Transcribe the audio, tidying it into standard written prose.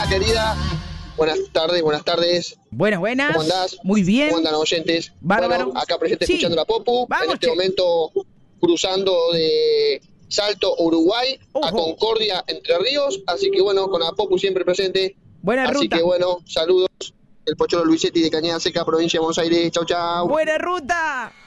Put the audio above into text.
querida. Buenas tardes. Buenas. ¿Cómo andás? Muy bien. ¿Cómo andan los oyentes? Bárbaro. Bueno, acá presente Sí. escuchando la Popu. Vamos, En este che. momento cruzando de Salto, Uruguay, a Ojo. Concordia, Entre Ríos. Así que bueno, con la Popu siempre presente. Buena Así ruta. que bueno, saludos. El Pocholo Luisetti de Cañada Seca, provincia de Buenos Aires. Chau, chau. Buena ruta.